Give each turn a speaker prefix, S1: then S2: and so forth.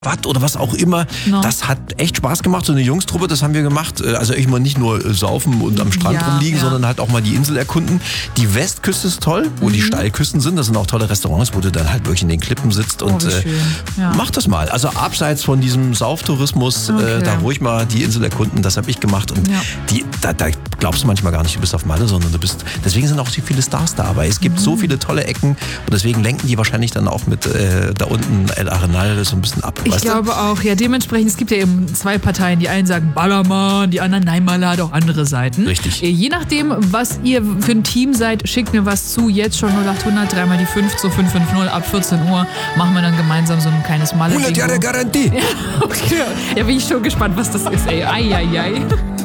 S1: Watt oder was auch immer.
S2: No.
S1: Das hat echt Spaß gemacht, so eine Jungstruppe, das haben wir gemacht. Also ich mal nicht nur saufen und am Strand rumliegen, sondern halt auch mal die Insel erkunden. Die Westküste ist toll, wo die Steilküsten sind. Das sind auch tolle Restaurants, wo du dann halt wirklich in den Klippen sitzt und mach das mal. Also abseits von diesem Sauftourismus, da ruhig mal die Insel erkunden, das habe ich gemacht. Und da glaubst du manchmal gar nicht, du bist auf Malle, sondern deswegen sind auch so viele Stars da. Aber es gibt so viele tolle Ecken und deswegen lenken die wahrscheinlich dann auch mit da unten El Arenal so ein bisschen ab.
S2: Ich glaube auch, ja, dementsprechend, es gibt ja eben zwei Parteien, die einen sagen Ballermann, die anderen nein, Malle hat auch andere Seiten.
S1: Richtig.
S2: Je nachdem, was ihr für ein Team seid, schickt mir was zu, jetzt schon 0800, 3 mal die 5 zu 550, ab 14 Uhr machen wir dann gemeinsam so ein kleines Malle.
S1: 100 Jahre Garantie!
S2: Ja, okay. Ja, bin ich schon gespannt, was das ist, ey. Ei, ei, ei.